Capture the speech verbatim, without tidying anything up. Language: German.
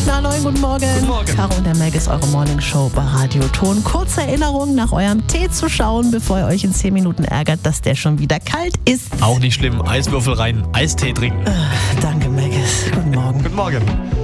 Na, hallo, guten Morgen. Guten Morgen. Caro und der Meg ist eure Morningshow bei Radio Ton. Kurze Erinnerung, nach eurem Tee zu schauen, bevor ihr euch in zehn Minuten ärgert, dass der schon wieder kalt ist. Auch nicht schlimm. Eiswürfel rein, Eistee trinken. Äh, danke, Meggis. Guten Morgen. Guten Morgen.